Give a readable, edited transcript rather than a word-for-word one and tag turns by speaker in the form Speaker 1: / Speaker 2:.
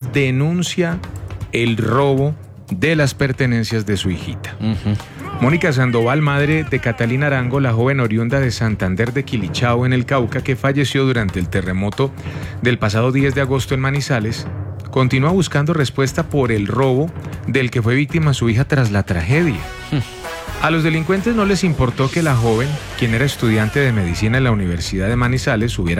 Speaker 1: denuncia el robo de las pertenencias de su hijita. Mónica Sandoval, madre de Catalina Arango, la joven oriunda de Santander de Quilichao en el Cauca, que falleció durante el terremoto del pasado 10 de agosto en Manizales, continúa buscando respuesta por el robo del que fue víctima su hija tras la tragedia. A los delincuentes no les importó que la joven, quien era estudiante de medicina en la Universidad de Manizales, hubiera